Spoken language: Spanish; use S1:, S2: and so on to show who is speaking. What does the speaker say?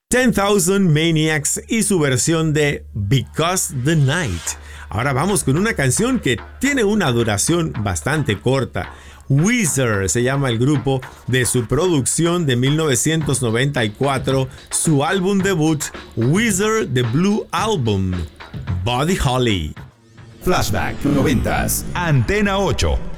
S1: 10,000 Maniacs y su versión de Because the Night. Ahora vamos con una canción que tiene una duración bastante corta. Weezer se llama el grupo, de su producción de 1994, su álbum debut, Weezer The Blue Album, Buddy Holly.
S2: Flashback 90s, Antena 8.